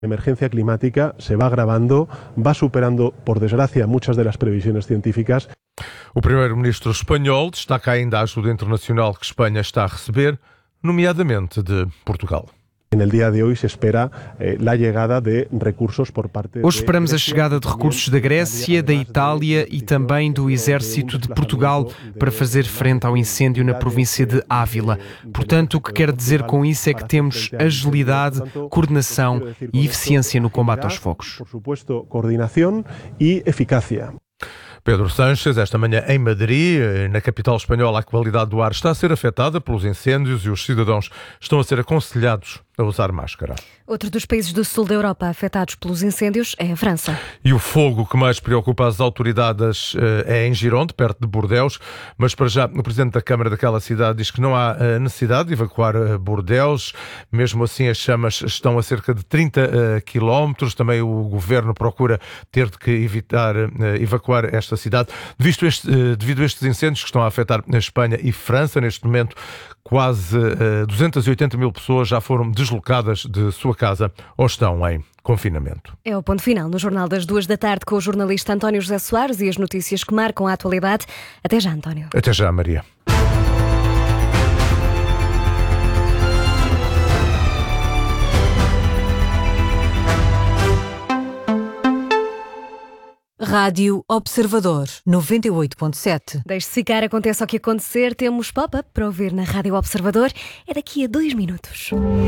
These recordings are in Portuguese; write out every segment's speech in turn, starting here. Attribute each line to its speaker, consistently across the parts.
Speaker 1: A emergência climática se vai agravando, vai superando, por desgracia, muitas das previsões científicas.
Speaker 2: O primeiro-ministro espanhol destaca ainda a ajuda internacional que Espanha está a receber, nomeadamente de Portugal.
Speaker 1: No dia de hoje se espera a chegada de recursos por parte.
Speaker 3: Hoje esperamos a chegada de recursos da Grécia, da Itália e também do Exército de Portugal para fazer frente ao incêndio na província de Ávila. Portanto, o que quero dizer com isso é que temos agilidade, coordenação e eficiência no combate aos fogos.
Speaker 1: Por supuesto, coordenação e eficácia.
Speaker 2: Pedro Sánchez, esta manhã em Madrid, na capital espanhola, a qualidade do ar está a ser afetada pelos incêndios e os cidadãos estão a ser aconselhados a usar máscara.
Speaker 4: Outro dos países do sul da Europa afetados pelos incêndios é a França.
Speaker 2: E o fogo que mais preocupa as autoridades é em Gironde, perto de Bordeus, mas para já o presidente da Câmara daquela cidade diz que não há necessidade de evacuar Bordeus. Mesmo assim, as chamas estão a cerca de 30 quilómetros. Também o governo procura ter de que evitar evacuar esta cidade. Devido a estes incêndios que estão a afetar a Espanha e França, neste momento, quase 280 mil pessoas já foram deslocadas de sua casa ou estão em confinamento.
Speaker 4: É o ponto final no Jornal das 14h com o jornalista António José Soares e as notícias que marcam a atualidade. Até já, António.
Speaker 2: Até já, Maria.
Speaker 5: Rádio Observador 98.7.
Speaker 4: Deixe-se ficar, aconteça o que acontecer. Temos pop-up para ouvir na Rádio Observador. É daqui a 2 minutos.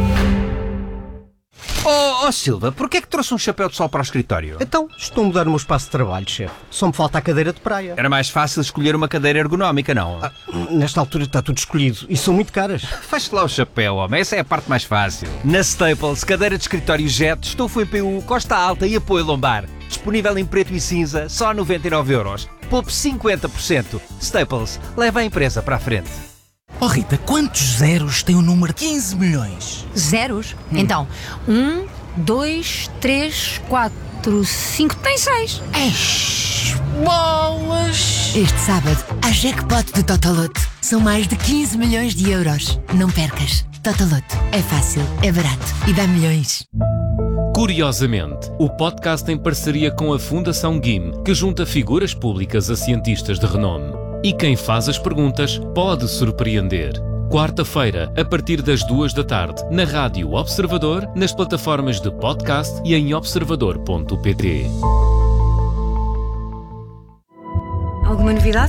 Speaker 6: Oh Silva, porquê é que trouxe um chapéu de sol para o escritório?
Speaker 7: Então, estou a mudar o meu espaço de trabalho, chefe. Só me falta a cadeira de praia.
Speaker 6: Era mais fácil escolher uma cadeira ergonómica, não?
Speaker 7: Nesta altura está tudo escolhido e são muito caras.
Speaker 6: Feche lá o chapéu, homem. Essa é a parte mais fácil. Na Staples, cadeira de escritório Jet, estofo em PU, costa alta e apoio lombar. Disponível em preto e cinza, só 99€. Poupe 50%. Staples, leva a empresa para a frente.
Speaker 8: Oh Rita, quantos zeros tem o número 15 milhões?
Speaker 9: Zeros? Então, 1, 2, 3, 4, 5, tem 6.
Speaker 8: Eish, bolas!
Speaker 10: Este sábado, há jackpot do Totoloto. São mais de 15 milhões de euros. Não percas. Totoloto. É fácil, é barato e dá milhões.
Speaker 11: Curiosamente, o podcast em parceria com a Fundação GIM, que junta figuras públicas a cientistas de renome. E quem faz as perguntas pode surpreender. Quarta-feira, a partir das 14h, na Rádio Observador, nas plataformas de podcast e em observador.pt.
Speaker 4: Alguma novidade?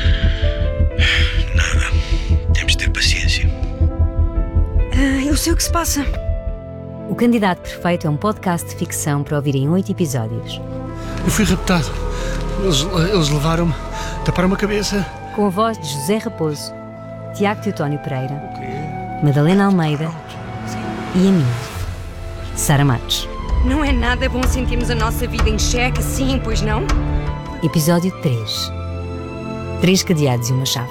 Speaker 12: Nada. Temos de ter paciência.
Speaker 9: Eu sei o que se passa.
Speaker 13: O Candidato Perfeito é um podcast de ficção para ouvir em 8 episódios.
Speaker 14: Eu fui raptado. Eles levaram-me, taparam-me a cabeça.
Speaker 13: Com a voz de José Raposo, Tiago Teotónio Pereira, Madalena Almeida e a mim, Sara Matos.
Speaker 9: Não é nada bom sentirmos a nossa vida em xeque assim, pois não?
Speaker 13: Episódio 3. 3 cadeados e uma chave.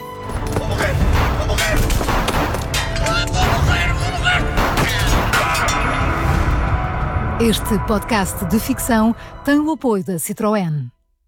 Speaker 5: Este podcast de ficção tem o apoio da Citroën.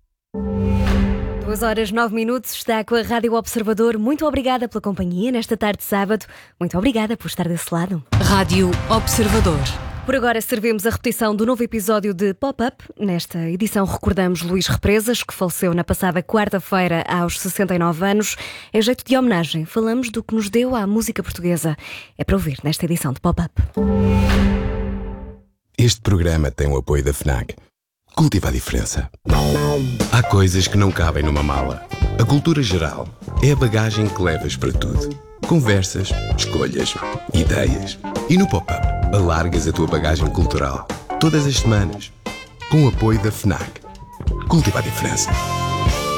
Speaker 4: 2h09, está com a Rádio Observador. Muito obrigada pela companhia nesta tarde de sábado. Muito obrigada por estar desse lado.
Speaker 5: Rádio Observador.
Speaker 4: Por agora servimos a repetição do novo episódio de Pop-Up. Nesta edição recordamos Luís Represas, que faleceu na passada quarta-feira aos 69 anos. Em jeito de homenagem, falamos do que nos deu à música portuguesa. É para ouvir nesta edição de Pop-Up.
Speaker 15: Este programa tem o apoio da FNAC. Cultiva a diferença. Há coisas que não cabem numa mala. A cultura geral é a bagagem que levas para tudo. Conversas, escolhas, ideias. E no Pop-Up, alargas a tua bagagem cultural. Todas as semanas. Com o apoio da FNAC. Cultiva a diferença.